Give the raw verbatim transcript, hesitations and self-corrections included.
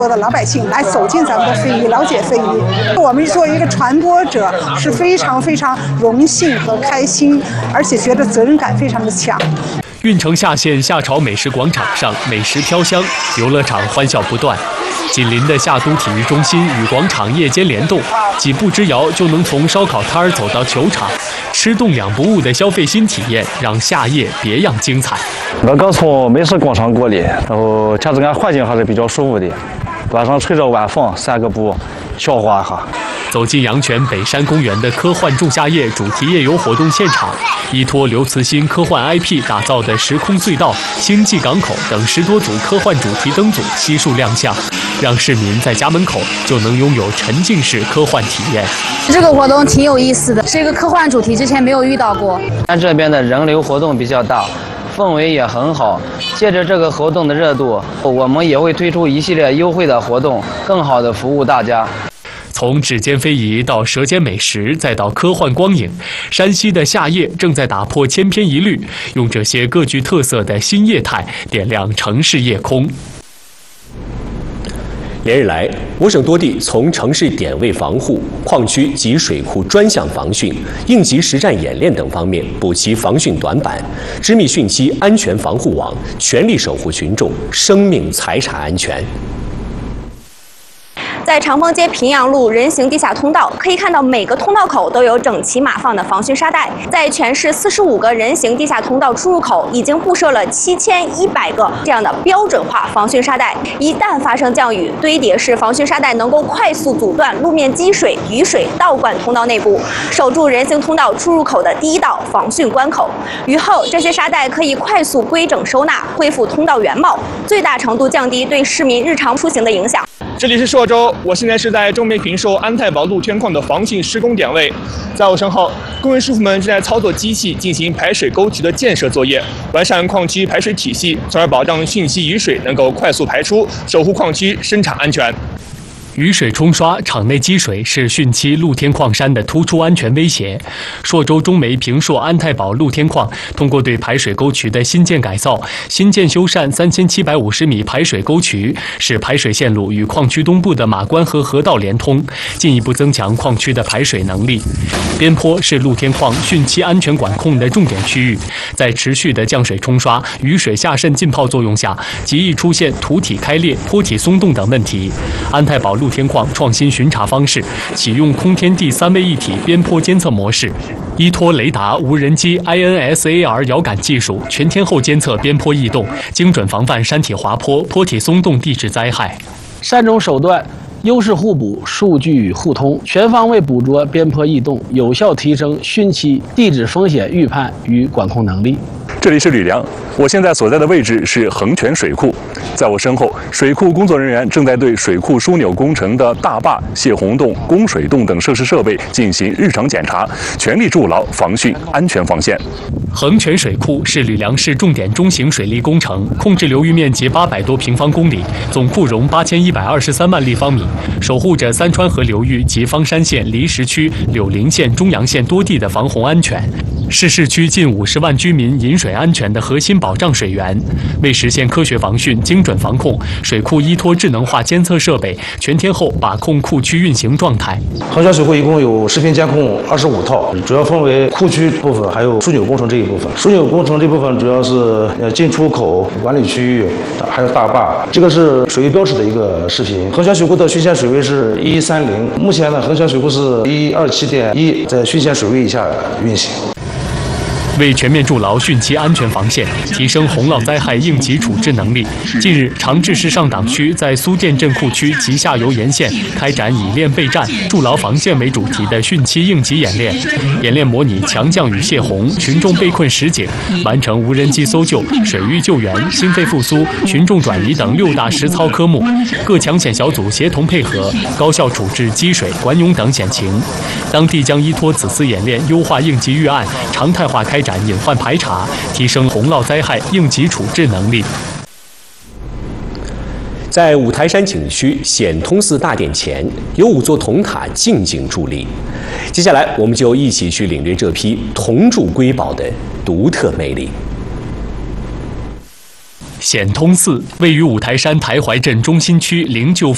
多的老百姓来走进咱们的非遗，了解非遗。我们作为一个传播者是非常非常荣幸和开心，而且觉得责任感非常的强。 运城下县夏朝美食广场上，美食飘香，游乐场欢笑不断。紧邻的夏都体育中心与广场夜间联动，几步之遥就能从烧烤摊儿走到球场，吃动两不误的消费新体验，让夏夜别样精彩。 我刚从美食广场过来，然后看这个环境还是比较舒服的，晚上吹着晚风，散个步，消化一下。 走进阳泉北山公园的科幻仲夏夜主题夜游活动现场，依托刘慈欣科幻 I P 打造的时空隧道、星际港口等十多组科幻主题灯组悉数亮相，让市民在家门口就能拥有沉浸式科幻体验。 这个活动挺有意思的，是一个科幻主题，之前没有遇到过。 但这边的人流活动比较大，氛围也很好。借着这个活动的热度，我们也会推出一系列优惠的活动，更好的服务大家。 从指尖非遗到舌尖美食，再到科幻光影，山西的夏夜正在打破千篇一律，用这些各具特色的新业态点亮城市夜空。 连日来，我省多地从城市点位防护、矿区及水库专项防汛、应急实战演练等方面补齐防汛短板，织密汛期安全防护网，全力守护群众生命财产安全。 在长风街平阳路人行地下通道，可以看到每个通道口都有整齐码放的防汛沙袋。在全市四十五个人行地下通道出入口，已经布设了七千一百个这样的标准化防汛沙袋。一旦发生降雨，堆叠式防汛沙袋能够快速阻断路面积水、雨水倒灌通道内部，守住人行通道出入口的第一道防汛关口。雨后，这些沙袋可以快速规整收纳，恢复通道原貌，最大程度降低对市民日常出行的影响。 这里是朔州，我现在是在中美平寿安泰堡露天矿的防汛施工点位，在我身后，工人师傅们正在操作机器进行排水沟渠的建设作业，完善矿区排水体系，从而保障汛期雨水能够快速排出，守护矿区生产安全。 雨水冲刷场内积水是汛期露天矿山的突出安全威胁。朔州中煤平朔安泰堡露天矿通过对排水沟渠的新建改造、新建修缮三千七百五十米排水沟渠，使排水线路与矿区东部的马关河河道连通，进一步增强矿区的排水能力。边坡是露天矿汛期安全管控的重点区域，在持续的降水冲刷、雨水下渗浸泡作用下，极易出现土体开裂、坡体松动等问题。安泰堡露天矿创新巡查方式，启用空天地三位一体边坡监测模式，依托雷达、无人机、I N S A R 遥感技术，全天候监测边坡异动，精准防范山体滑坡、坡体松动地质灾害。 三种手段优势互补，数据互通，全方位捕捉边坡异动，有效提升汛期地质风险预判与管控能力。 这里是吕梁，我现在所在的位置是衡泉水库，在我身后，水库工作人员正在对水库枢纽工程的大坝、泄洪洞、供水洞等设施设备进行日常检查，全力筑牢防汛安全防线。 衡泉水库是吕梁市重点中型水利工程，控制流域面积八百多平方公里，总库容八千一百二十三万立方米，守护着三川河流域及方山县、离石区、柳林县、中阳县多地的防洪安全，是市区近五十万居民饮水安全的核心保障水源。为实现科学防汛、精准防控，水库依托智能化监测设备，全天候把控库区运行状态。 衡泉水库一共有视频监控二十五套，主要分为库区部分，还有枢纽工程这一部分。枢纽工程这部分主要是呃进出口管理区域，还有大坝。这个是水位标尺的一个视频。衡泉水库的汛限水位是一三零，目前呢，衡泉水库是一二七点一，在汛限水位以下运行。 为全面筑牢汛期安全防线，提升洪涝灾害应急处置能力，近日，长治市上党区在苏店镇库区及下游沿线开展以练备战、筑牢防线为主题的汛期应急演练。演练模拟强降雨泄洪、群众被困实景，完成无人机搜救、水域救援、心肺复苏、群众转移等六大实操科目，各抢险小组协同配合，高效处置积水、管涌等险情。当地将依托此次演练，优化应急预案，常态化开展隐患排查，提升洪涝灾害应急处置能力。 在五台山景区显通寺大殿前，有五座铜塔静静伫立。接下来，我们就一起去领略这批铜铸瑰宝的独特魅力。 显通寺位于五台山台怀镇中心区灵鹫